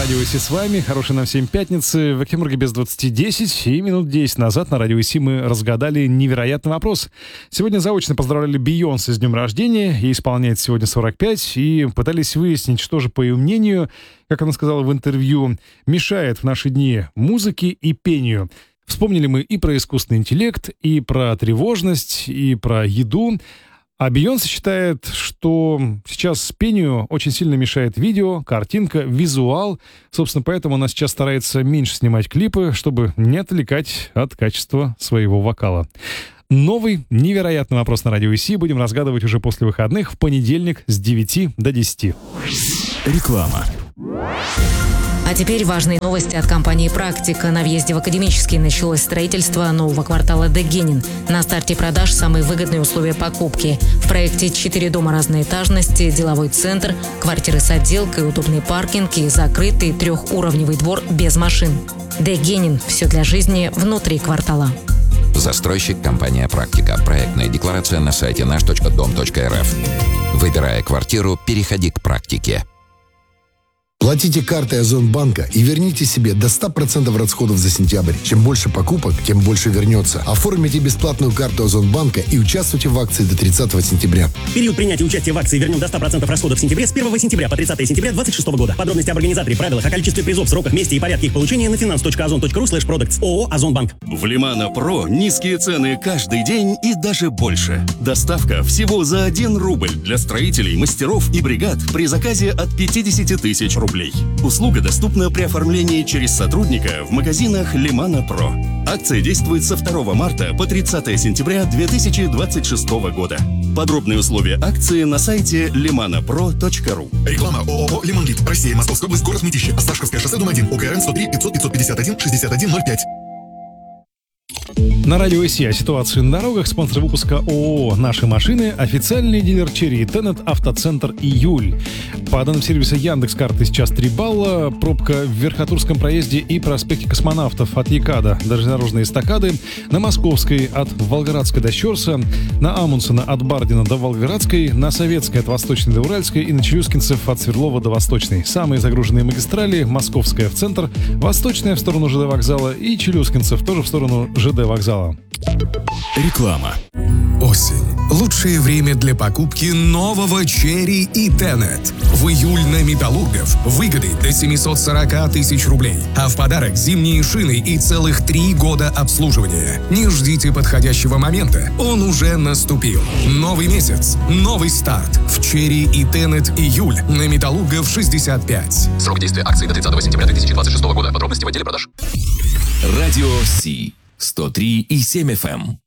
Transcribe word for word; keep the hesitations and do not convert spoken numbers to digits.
Радио ИСИ с вами. Хорошей нам всем пятницы. В Екатеринбурге без двадцати десять. И минут десять назад на Радио ИСИ мы разгадали невероятный вопрос. Сегодня заочно поздравляли Бейонсе с днем рождения. Ей исполняется сегодня сорок пять. И пытались выяснить, что же, по ее мнению, как она сказала в интервью, мешает в наши дни музыке и пению. Вспомнили мы и про искусственный интеллект, и про тревожность, и про еду. А Бейонсе считает, что сейчас пению очень сильно мешает видео, картинка, визуал. Собственно, поэтому она сейчас старается меньше снимать клипы, чтобы не отвлекать от качества своего вокала. Новый невероятный вопрос на Радио ИСИ будем разгадывать уже после выходных в понедельник с девяти до десяти. Реклама. А теперь важные новости от компании «Практика». На въезде в Академический началось строительство нового квартала Дегенин. На старте продаж самые выгодные условия покупки. В проекте четыре дома разной этажности, деловой центр, квартиры с отделкой, удобный паркинг и закрытый трехуровневый двор без машин. Дегенин. Все для жизни внутри квартала. Застройщик компания «Практика». Проектная декларация на сайте наш точка дом точка эр эф. Выбирая квартиру, переходи к «Практике». Платите картой Озонбанка и верните себе до ста процентов расходов за сентябрь. Чем больше покупок, тем больше вернется. Оформите бесплатную карту Озонбанка и участвуйте в акции до тридцатого сентября. Период принятия участия в акции «Вернем до ста процентов расходов в сентябре» с первого сентября по тридцатое сентября две тысячи двадцать шестого года. Подробности об организаторе, правилах, о количестве призов, сроках, месте и порядке их получения на финанс точка озон точка ру слэш продактс. ООО «Озонбанк». В Лимана Про низкие цены каждый день и даже больше. Доставка всего за один рубль для строителей, мастеров и бригад при заказе от пятидесяти тысяч рублей. Услуга доступна при оформлении через сотрудника в магазинах Лимана Про. Акция действует со второго марта по тридцатое сентября две тысячи двадцать шестого года. Подробные условия акции на сайте лимана про точка ру. Реклама ООО «Лимангит». Россия, Московская область, город Мытищи. Осташковское шоссе, дом один. ОГРН сто три пятьсот пятьсот пятьдесят один шестьдесят один ноль пять. На Радио ИСИ о ситуации на дорогах. Спонсор выпуска ООО «Наши машины», официальный дилер Черри, Тенет, Автоцентр «Июль». По данным сервиса Яндекс.Карты сейчас три балла. Пробка в Верхотурском проезде и проспекте Космонавтов от Екада до железнодорожной эстакады. На Московской от Волгоградской до Щерса. На Амундсена от Бардина до Волгоградской. На Советской от Восточной до Уральской. И на Челюскинцев от Свердлова до Восточной. Самые загруженные магистрали: Московская в центр, Восточная в сторону ЖД вокзала и Челюскинцев тоже в сторону ЖД вокзала. Реклама. Осень. Лучшее время для покупки нового Черри и Тенет. В июль на Металлургов выгоды до семьсот сорок тысяч рублей. А в подарок зимние шины и целых три года обслуживания. Не ждите подходящего момента. Он уже наступил. Новый месяц. Новый старт. В Черри и Тенет июль на Металлургов шестьдесят пять. Срок действия акции до тридцатого сентября две тысячи двадцать шестого года. Подробности в отделе продаж. Радио Си. сто три и семь эф эм.